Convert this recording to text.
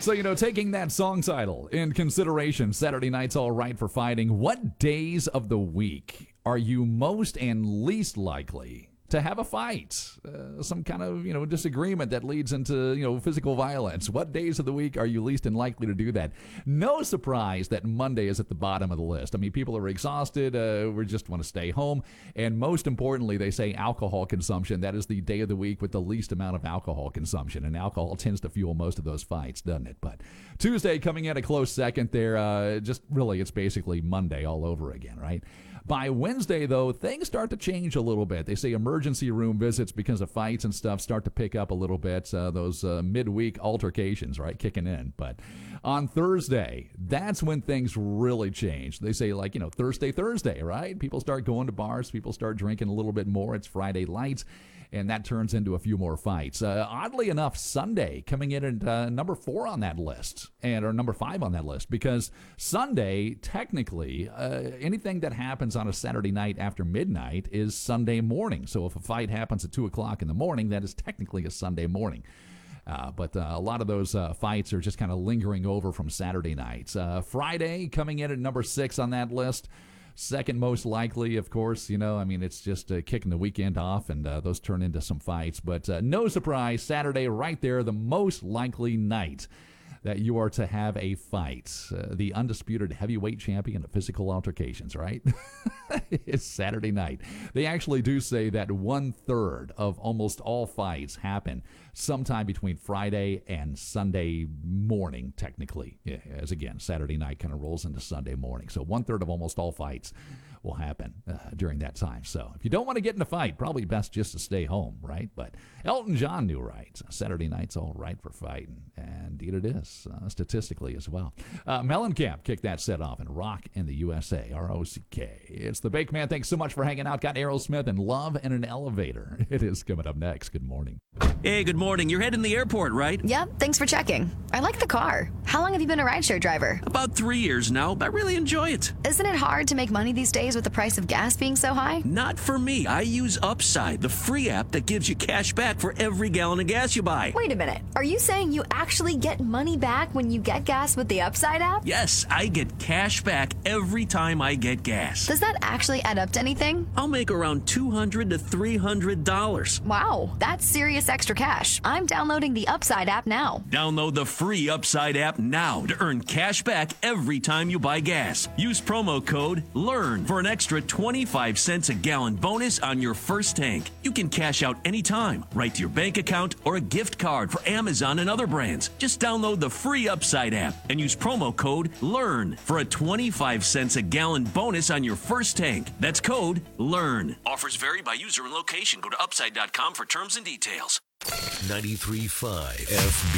So, taking that song title in consideration, Saturday Night's All Right for Fighting, what days of the week are you most and least likely to have a fight? Some kind of, disagreement that leads into, physical violence. What days of the week are you least and likely to do that? No surprise that Monday is at the bottom of the list. I mean, people are exhausted. We just want to stay home. And most importantly, they say alcohol consumption. That is the day of the week with the least amount of alcohol consumption. And alcohol tends to fuel most of those fights, doesn't it? But Tuesday coming in a close second there. It's basically Monday all over again, right? By Wednesday, though, things start to change a little bit. They say emergency room visits because of fights and stuff start to pick up a little bit. Those midweek altercations, right, kicking in. But on Thursday, that's when things really change. They say, Thursday, right? People start going to bars. People start drinking a little bit more. It's Friday lights, and that turns into a few more fights. Oddly enough, Sunday coming in at number 4 on that list, or number 5 on that list, because Sunday, technically, anything that happens on a Saturday night after midnight is Sunday morning. So if a fight happens at 2 o'clock in the morning, that is technically a Sunday morning. But a lot of those fights are just kind of lingering over from Saturday nights. Friday coming in at number 6 on that list. Second most likely, of course, it's just kicking the weekend off, and those turn into some fights. But no surprise, Saturday right there, the most likely night that you are to have a fight. The undisputed heavyweight champion of physical altercations, right? It's Saturday night. They actually do say that 1/3 of almost all fights happen sometime between Friday and Sunday morning, technically. Yeah, as again, Saturday night kind of rolls into Sunday morning. So 1/3 of almost all fights will happen during that time. So if you don't want to get in a fight, probably best just to stay home, right? But Elton John knew right. Saturday night's all right for fighting. And indeed it is, statistically as well. Mellencamp kicked that set off in Rock in the USA, R-O-C-K. It's the Bake Man. Thanks so much for hanging out. Got Aerosmith and Love in an Elevator. It is coming up next. Good morning. Hey, good morning. You're heading to the airport, right? Yep, thanks for checking. I like the car. How long have you been a rideshare driver? About 3 years now. I really enjoy it. Isn't it hard to make money these days with the price of gas being so high? Not for me. I use Upside, the free app that gives you cash back for every gallon of gas you buy. Wait a minute. Are you saying you actually get money back when you get gas with the Upside app? Yes, I get cash back every time I get gas. Does that actually add up to anything? I'll make around $200 to $300. Wow, that's serious extra cash. I'm downloading the Upside app now. Download the free Upside app now to earn cash back every time you buy gas. Use promo code LEARN for an extra 25 cents a gallon bonus on your first tank. You can cash out anytime, right to your bank account or a gift card for Amazon and other brands. Just download the free Upside app and use promo code LEARN for a 25 cents a gallon bonus on your first tank. That's code LEARN. Offers vary by user and location. Go to upside.com for terms and details. 93.5 FB.